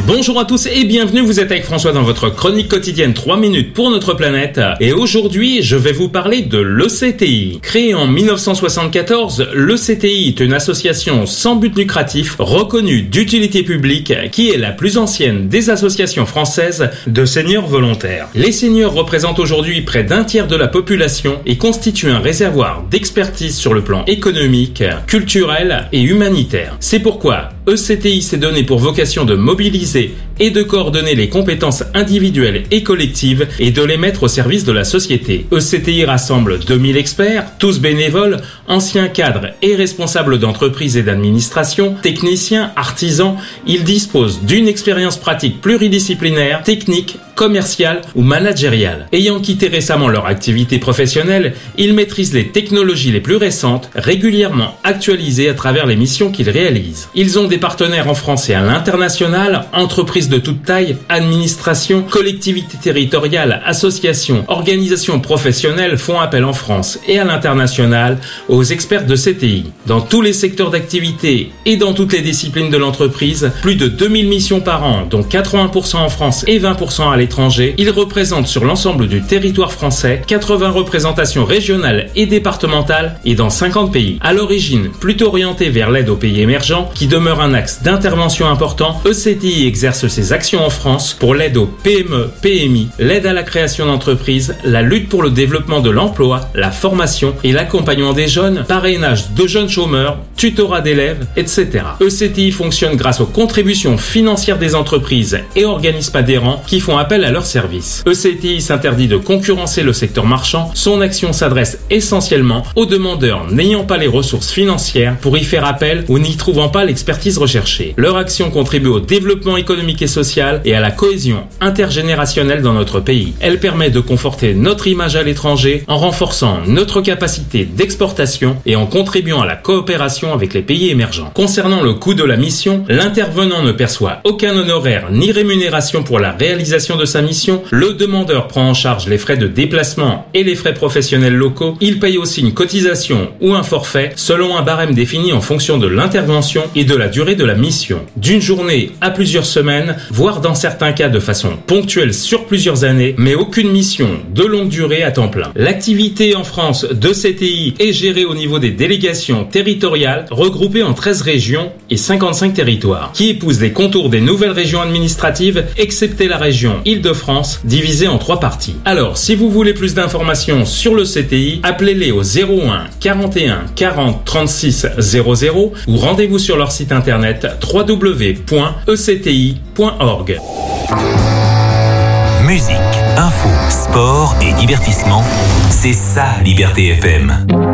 Bonjour à tous et bienvenue, vous êtes avec François dans votre chronique quotidienne 3 minutes pour notre planète. Et aujourd'hui, je vais vous parler de l'ECTI. Créée en 1974, l'ECTI est une association sans but lucratif reconnue d'utilité publique qui est la plus ancienne des associations françaises de seniors volontaires. Les seniors représentent aujourd'hui près d'un tiers de la population et constituent un réservoir d'expertise sur le plan économique, culturel et humanitaire. C'est pourquoi ECTI s'est donné pour vocation de mobiliser et de coordonner les compétences individuelles et collectives et de les mettre au service de la société. ECTI rassemble 2000 experts, tous bénévoles, anciens cadres et responsables d'entreprises et d'administration, techniciens, artisans. Ils disposent d'une expérience pratique pluridisciplinaire, technique, commerciale ou managériale. Ayant quitté récemment leur activité professionnelle, ils maîtrisent les technologies les plus récentes, régulièrement actualisées à travers les missions qu'ils réalisent. Ils ont des partenaires en France et à l'international, entreprises de toute taille, administration, collectivités territoriales, associations, organisations professionnelles font appel en France et à l'international aux experts de CTI. Dans tous les secteurs d'activité et dans toutes les disciplines de l'entreprise, plus de 2000 missions par an, dont 80% en France et 20% à l'étranger, ils représentent sur l'ensemble du territoire français 80 représentations régionales et départementales et dans 50 pays. À l'origine, plutôt orienté vers l'aide aux pays émergents, qui demeure un axe d'intervention important, ECTI exerce ses actions en France pour l'aide aux PME, PMI, l'aide à la création d'entreprises, la lutte pour le développement de l'emploi, la formation et l'accompagnement des jeunes, parrainage de jeunes chômeurs, tutorat d'élèves, etc. ECTI fonctionne grâce aux contributions financières des entreprises et organismes adhérents qui font appel à leurs services. ECTI s'interdit de concurrencer le secteur marchand. Son action s'adresse essentiellement aux demandeurs n'ayant pas les ressources financières pour y faire appel ou n'y trouvant pas l'expertise recherchée. Leur action contribue au développement économique et social et à la cohésion intergénérationnelle dans notre pays. Elle permet de conforter notre image à l'étranger en renforçant notre capacité d'exportation et en contribuant à la coopération avec les pays émergents. Concernant le coût de la mission, l'intervenant ne perçoit aucun honoraire ni rémunération pour la réalisation de sa mission. Le demandeur prend en charge les frais de déplacement et les frais professionnels locaux. Il paye aussi une cotisation ou un forfait selon un barème défini en fonction de l'intervention et de la durée de la mission. D'une journée à plusieurs semaines, voire dans certains cas de façon ponctuelle sur plusieurs années, mais aucune mission de longue durée à temps plein. L'activité en France de CTI est gérée au niveau des délégations territoriales regroupées en 13 régions et 55 territoires, qui épousent les contours des nouvelles régions administratives, excepté la région Île-de-France, divisée en 3 parties. Alors, si vous voulez plus d'informations sur le CTI, appelez-les au 01 41 40 36 00 ou rendez-vous sur leur site internet www.ecti.org. Musique, info, sport et divertissement, c'est ça Liberté FM.